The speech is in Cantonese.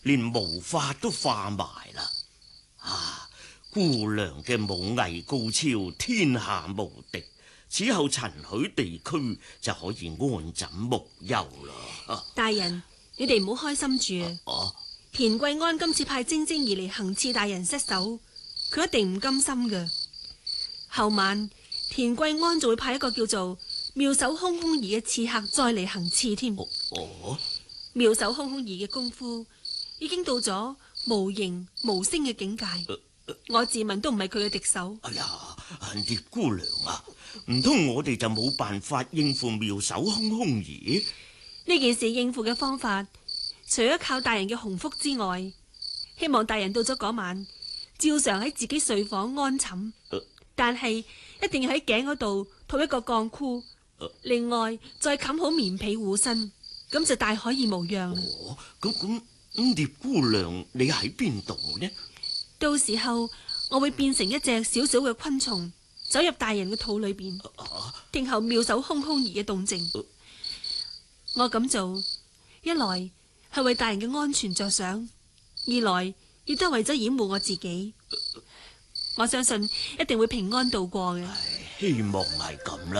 連毛髮都化埋啦。啊，姑娘嘅武藝高超，天下無敵。此後陳許地區就可以安枕無憂啦。 大人，你哋唔好開心住。田桂安今次派晶晶兒嚟行刺大人失手，佢一定唔甘心㗎。後晚田桂安就會派一個叫做妙手空空兒嘅刺客再嚟行刺添。妙手空空兒嘅功夫已經到咗無形無聲嘅境界，我自問都唔係佢嘅敵手。 哎呀，聶姑娘啊，唔通我哋就冇辦法應付妙手空空兒？ 呢件事應付嘅方法，除咗靠大人嘅鴻福之外，希望大人到咗嗰晚，照常喺自己睡房安寢，但係一定要喺頸嗰度套一個鋼箍，另外再冚好棉被護身，咁就大可以無恙啦。 咁聶姑娘你喺邊度呢？ 到時候我會變成一隻小小嘅昆蟲，走入大人嘅肚裏邊，聽候妙手空空兒嘅動靜。我咁做，一來係為大人嘅安全着想，二來亦都係為咗掩護我自己。我相信一定會平安度過嘅。 希望係咁啦。